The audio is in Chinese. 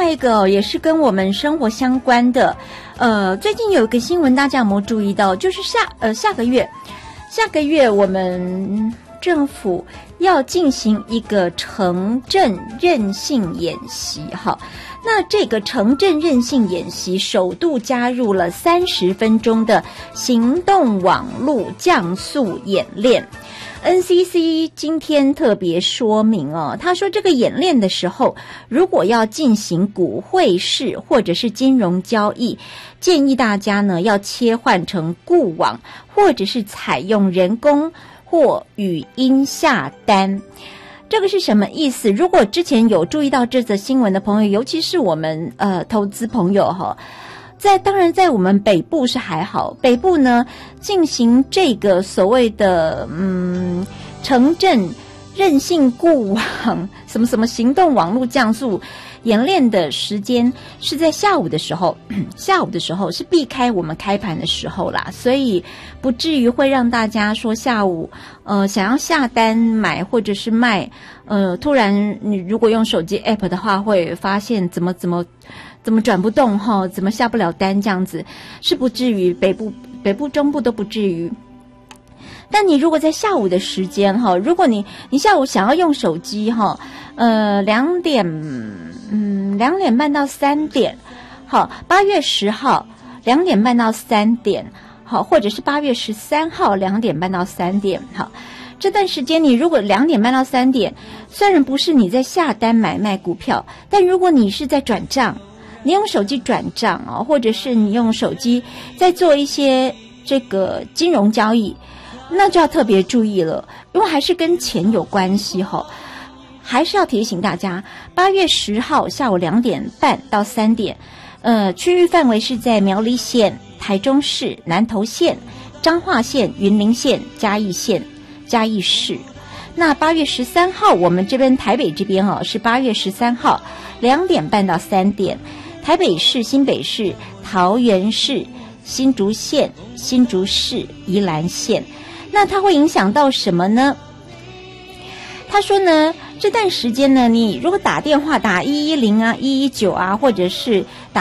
外一个也是跟我们生活相关的，最近有一个新闻，大家有没有注意到？就是下个月我们政府要进行一个城镇韧性演习哈。那这个城镇韧性演习首度加入了30分钟的行动网络降速演练。NCC 今天特别说明他说这个演练的时候，如果要进行股汇市或者是金融交易，建议大家呢要切换成固网，或者是采用人工或语音下单。这个是什么意思？如果之前有注意到这则新闻的朋友，尤其是我们投资朋友哈，当然在我们北部是还好，北部呢进行这个所谓的城镇韧性固网什么什么行动网络降速演练的时间是在下午的时候是避开我们开盘的时候啦，所以不至于会让大家说下午想要下单买或者是卖，突然你如果用手机 app 的话，会发现怎么转不动哈，怎么下不了单，这样子是不至于，北部中部都不至于。但你如果在下午的时间哈，如果你下午想要用手机哈，2点半到3点，好，8月10号2点半到3点，好，或者是8月13号2点半到3点，好，这段时间你如果2点半到3点，虽然不是你在下单买卖股票，但如果你是在转账，你用手机转账或者是你用手机在做一些这个金融交易，那就要特别注意了，因为还是跟钱有关系哈。还是要提醒大家，8月10号下午2点半到3点，区域范围是在苗栗县、台中市、南投县、彰化县、云林县、嘉义县、嘉义市。那8月13号我们这边台北这边是8月13号2点半到3点，台北市、新北市、桃园市、新竹县、新竹市、宜兰县。那它会影响到什么呢？他说呢，这段时间呢，你如果打电话打110啊、119啊，或者是打